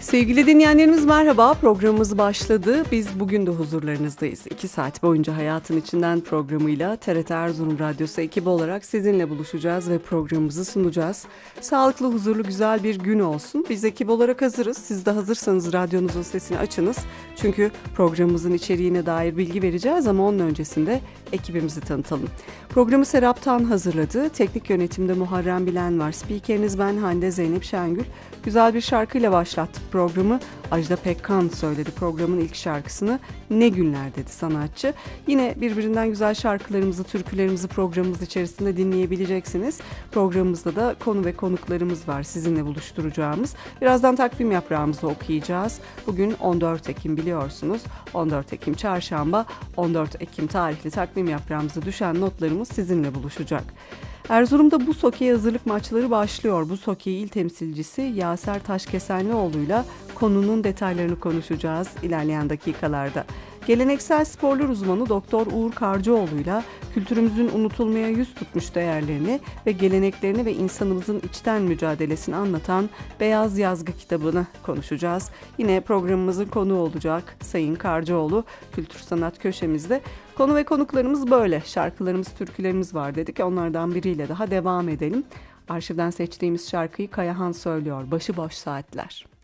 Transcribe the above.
Sevgili dinleyenlerimiz merhaba, programımız başladı. Biz bugün de huzurlarınızdayız. 2 saat boyunca Hayatın İçinden programıyla TRT Erzurum Radyosu ekibi olarak sizinle buluşacağız ve programımızı sunacağız. Sağlıklı, huzurlu, güzel bir gün olsun. Biz ekip olarak hazırız. Siz de hazırsanız radyonuzun sesini açınız. Çünkü programımızın içeriğine dair bilgi vereceğiz ama onun öncesinde ekibimizi tanıtalım. Programı Serap Tan hazırladı. Teknik yönetimde Muharrem Bilen var. Spikeriniz ben Hande Zeynep Şengül. Güzel bir şarkıyla başlattık programı. Ajda Pekkan söyledi programın ilk şarkısını. Ne günler dedi sanatçı. Yine birbirinden güzel şarkılarımızı, türkülerimizi programımız içerisinde dinleyebileceksiniz. Programımızda da konu ve konuklarımız var sizinle buluşturacağımız. Birazdan takvim yaprağımızı okuyacağız. Bugün 14 Ekim biliyorsunuz. 14 Ekim çarşamba, 14 Ekim tarihli takvim yaprağımıza düşen notlarımız sizinle buluşacak. Erzurum'da buz hokeyi hazırlık maçları başlıyor. Buz hokeyi il temsilcisi Yaser Taşkesenlioğlu'yla konunun detaylarını konuşacağız ilerleyen dakikalarda. Geleneksel sporlar uzmanı Doktor Uğur Karcıoğlu'yla kültürümüzün unutulmaya yüz tutmuş değerlerini ve geleneklerini ve insanımızın içten mücadelesini anlatan Beyaz Yazgı kitabını konuşacağız. Yine programımızın konuğu olacak Sayın Karcıoğlu Kültür Sanat köşemizde. Konu ve konuklarımız böyle. Şarkılarımız, türkülerimiz var dedik. Onlardan biriyle daha devam edelim. Arşivden seçtiğimiz şarkıyı Kayahan söylüyor. Başıboş Saatler.